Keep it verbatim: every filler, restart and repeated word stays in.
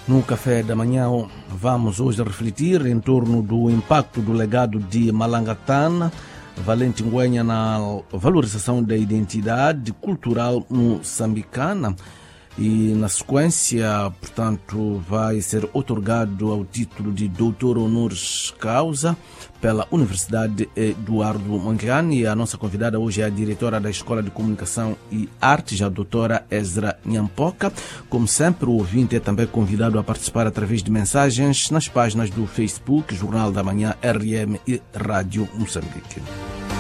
No café da manhã vamos hoje refletir em torno do impacto do legado de Malangatana, Valente Ngüenya, na valorização da identidade cultural moçambicana. E na sequência, portanto, vai ser otorgado ao título de doutor honoris causa pela Universidade Eduardo Mondlane. E a nossa convidada hoje é a diretora da Escola de Comunicação e Artes, a doutora Ezra Nyampoka. Como sempre, o ouvinte é também convidado a participar através de mensagens nas páginas do Facebook, Jornal da Manhã, R M e Rádio Moçambique.